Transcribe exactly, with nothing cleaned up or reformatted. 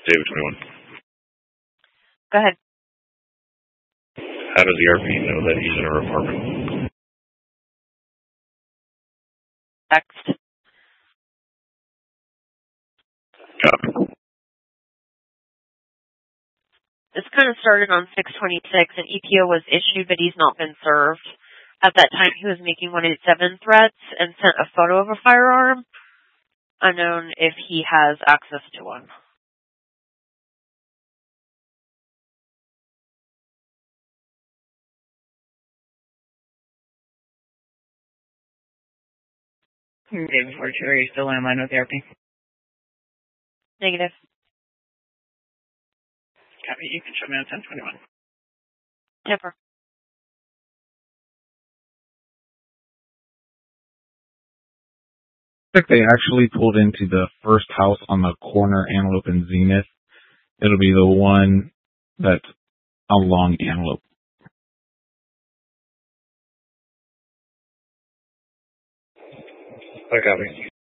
David twenty-one. Go ahead. How does the R P know that he's in her apartment? Text. Copy. This kind of started on six twenty-six, and E P O was issued, but he's not been served. At that time, he was making one eighty-seven threats and sent a photo of a firearm. Unknown if he has access to one. David forty-two, are you still on line with the R P? Negative. Copy, you can show me on ten twenty-one. Temper. Looks like they actually pulled into the first house on the corner, Antelope and Zenith. It'll be the one that's along Antelope. I copy.